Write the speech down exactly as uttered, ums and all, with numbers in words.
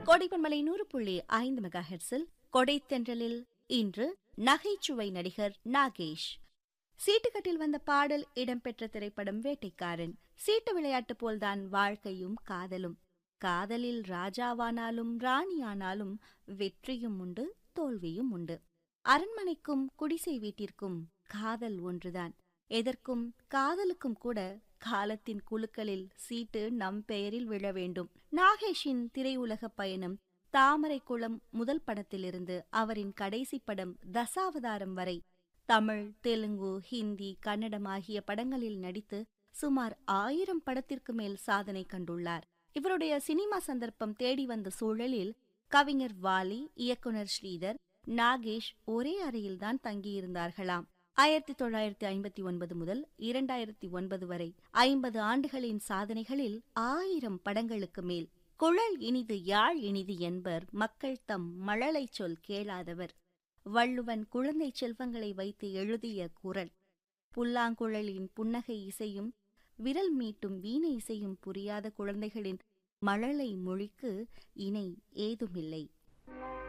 கோடைப்பன்மலை நூறு புள்ளி ஐந்து மெகா ஹெர்ட்ஸில் கொடைத்தென்றலில் இன்று நகைச்சுவை நடிகர் நாகேஷ். சீட்டுக்கட்டில் வந்த பாடல் இடம்பெற்ற திரைப்படம் வேட்டைக்காரன். சீட்டு விளையாட்டு போல்தான் வாழ்க்கையும் காதலும். காதலில் ராஜாவானாலும் ராணியானாலும் வெற்றியும் உண்டு, தோல்வியும் உண்டு. அரண்மனைக்கும் குடிசை வீட்டிற்கும் காதல் ஒன்றுதான். எதற்கும் காதலுக்கும் கூட காலத்தின் குலுக்கலில் சீட்டு நம் பெயரில் விழ வேண்டும். நாகேஷின் திரையுலக பயணம் தாமரைக்குளம் முதல் படத்திலிருந்து அவரின் கடைசி படம் தசாவதாரம் வரை தமிழ், தெலுங்கு, ஹிந்தி, கன்னடம் ஆகிய படங்களில் நடித்து சுமார் ஆயிரம் படத்திற்கு மேல் சாதனை கண்டுள்ளார். இவருடைய சினிமா சந்தர்ப்பம் தேடி வந்த சூழலில் கவிஞர் வாலி, இயக்குனர் ஸ்ரீதர், நாகேஷ் ஒரே அறையில்தான் தங்கியிருந்தார்களாம். ஆயிரத்தி தொள்ளாயிரத்தி ஐம்பத்தி ஒன்பது முதல் இரண்டாயிரத்தி ஒன்பது வரை ஐம்பது ஆண்டுகளின் சாதனைகளில் ஆயிரம் படங்களுக்கு மேல். குழல் இனிது யாழ் இனிது என்பர் மக்கள் தம் மழலை சொல் கேளாதவர். வள்ளுவன் குழந்தை செல்வங்களை வைத்து எழுதிய குறள். புல்லாங்குழலின் புன்னகை இசையும் விரல் மீட்டும் வீணை இசையும் புரியாத குழந்தைகளின் மழலை மொழிக்கு இணை ஏதுமில்லை.